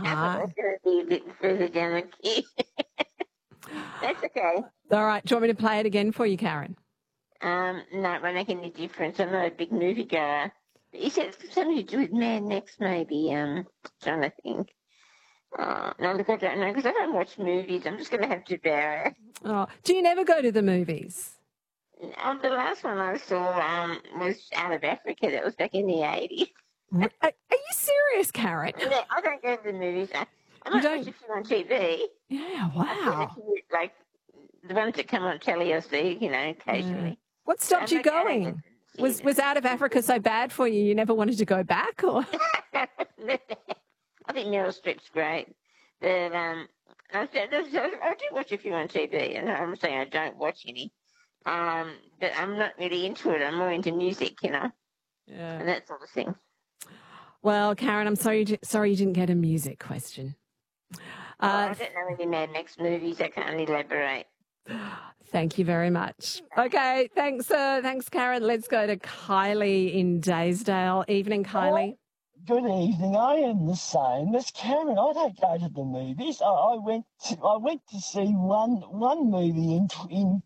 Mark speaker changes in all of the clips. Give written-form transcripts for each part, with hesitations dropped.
Speaker 1: can't.
Speaker 2: It's going to be a bit further down the queue. That's okay.
Speaker 1: All right. Do you want me to play it again for you, Karen?
Speaker 2: No, it won't make any difference. I'm not a big movie goer. You said it's something to do with Mad Max, maybe. Trying to think. No, look, I don't know, because I don't watch movies. I'm just going to have to bear it.
Speaker 1: Oh, do you never go to the movies?
Speaker 2: The last one I saw was Out of Africa. That was back in the 80s.
Speaker 1: Are you serious, Karen?
Speaker 2: Yeah, I don't go to the movies. I might watch a few on TV.
Speaker 1: Yeah,
Speaker 2: I've seen a
Speaker 1: wow.
Speaker 2: few, like the ones that come on telly, I see, occasionally.
Speaker 1: Yeah. What stopped you going? Was Out of Africa so bad for you? You never wanted to go back, or?
Speaker 2: I think Meryl Streep's great, but I do watch a few on TV, and I'm saying I don't watch any. But I'm not really into it. I'm more into music,
Speaker 1: Yeah.
Speaker 2: and that sort of thing.
Speaker 1: Well, Karen, I'm sorry you didn't get a music question.
Speaker 2: I don't know any Mad Max movies. I can't elaborate.
Speaker 1: Thank you very much. Okay, thanks, Karen. Let's go to Kylie in Daysdale. Evening, Kylie.
Speaker 3: Good evening. I am the same as Karen. I don't go to the movies. I went to see one movie in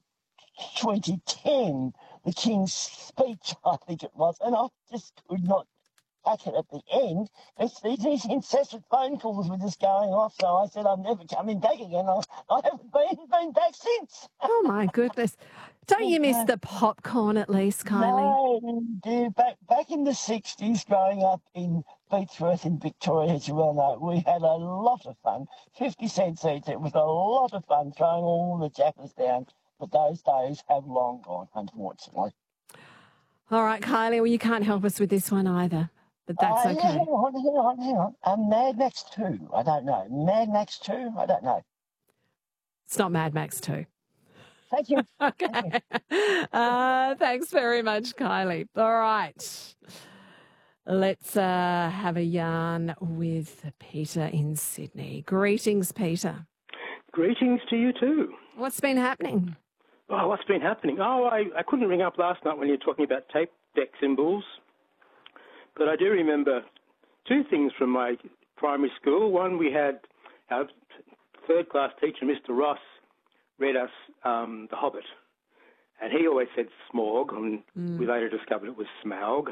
Speaker 3: 2010, The King's Speech, I think it was, and I just could not back it at the end. It's these incessant phone calls were just going off, so I said I'm never coming back again. I haven't been back since.
Speaker 1: Oh, my goodness. Don't you miss the popcorn at least, Kylie?
Speaker 3: No, dear. Back in the 60s, growing up in Beechworth in Victoria, as you well know, we had a lot of fun. 50 cents each. It was a lot of fun throwing all the jackers down. But those days have long gone, unfortunately.
Speaker 1: All right, Kylie, well, you can't help us with this one either, but that's okay.
Speaker 3: Hang on. Mad Max 2, I don't know. Mad Max 2, I don't know.
Speaker 1: It's not Mad Max 2.
Speaker 3: Thank you.
Speaker 1: Okay. Thanks very much, Kylie. All right. Let's have a yarn with Peter in Sydney. Greetings, Peter.
Speaker 4: Greetings to you too.
Speaker 1: What's been happening?
Speaker 4: Oh, what's been happening? Oh, I couldn't ring up last night when you were talking about tape deck symbols, but I do remember two things from my primary school. One, we had our third class teacher, Mr. Ross, read us The Hobbit, and he always said Smaug, and we later discovered it was Smaug.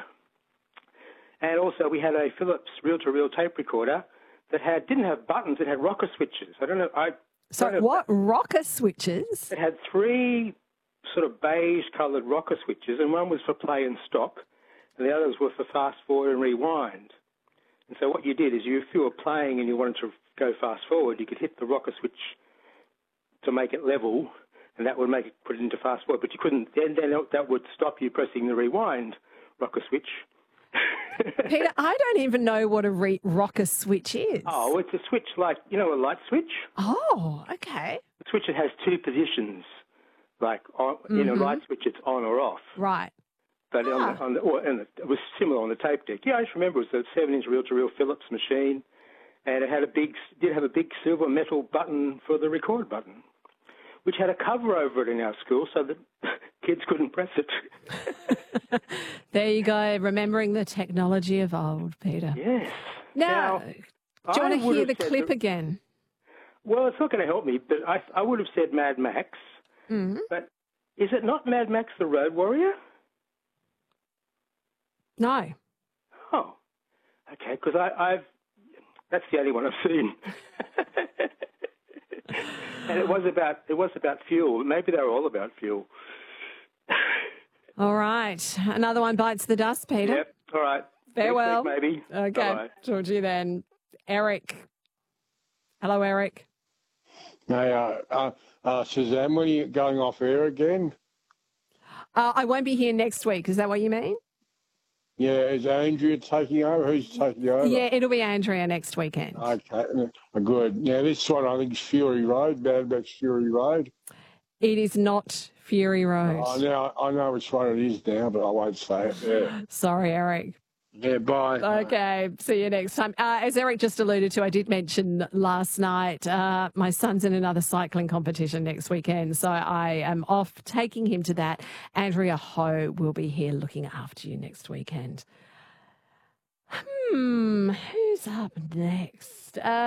Speaker 4: And also we had a Philips reel-to-reel tape recorder that didn't have buttons, it had rocker switches. I don't know.
Speaker 1: Sorry, what? Rocker switches?
Speaker 4: It had three sort of beige-coloured rocker switches, and one was for play and stop, and the others were for fast forward and rewind. And so what you did is if you were playing and you wanted to go fast forward, you could hit the rocker switch to make it level, and that would put it into fast forward. But you couldn't. Then that would stop you pressing the rewind rocker switch.
Speaker 1: Peter, I don't even know what a rocker switch is.
Speaker 4: Oh, it's a switch like, a light switch.
Speaker 1: Oh, okay.
Speaker 4: The switch that has two positions, like in a light switch, it's on or off.
Speaker 1: Right.
Speaker 4: But it was similar on the tape deck. Yeah, I just remember it was a 7-inch reel-to-reel Philips machine, and it did have a big silver metal button for the record button, which had a cover over it in our school so that kids couldn't press it.
Speaker 1: There you go, remembering the technology of old, Peter.
Speaker 4: Yes.
Speaker 1: Now do you want to hear the clip again?
Speaker 4: Well, it's not going to help me, but I would have said Mad Max. Mm-hmm. But is it not Mad Max the Road Warrior?
Speaker 1: No.
Speaker 4: Oh, okay, because that's the only one I've seen. And it was about fuel. Maybe they were all about fuel.
Speaker 1: All right. Another one bites the dust, Peter.
Speaker 4: Yep. All right.
Speaker 1: Farewell.
Speaker 4: Next week, maybe.
Speaker 1: Okay.
Speaker 4: Bye-bye.
Speaker 1: Talk to you then. Eric. Hello, Eric.
Speaker 5: Hey, Suzanne, when are you going off air again?
Speaker 1: I won't be here next week. Is that what you mean?
Speaker 5: Yeah, is Andrea taking over? Who's taking over?
Speaker 1: Yeah, it'll be Andrea next weekend.
Speaker 5: Okay, good. Now, this one I think is Fury Road, Mad Max Fury Road.
Speaker 1: It is not Fury Road.
Speaker 5: I know which one it is now, but I won't say it. Yeah.
Speaker 1: Sorry, Eric.
Speaker 5: Yeah, bye.
Speaker 1: Okay, see you next time. As Eric just alluded to, I did mention last night, my son's in another cycling competition next weekend, so I am off taking him to that. Andrea Ho will be here looking after you next weekend. Who's up next?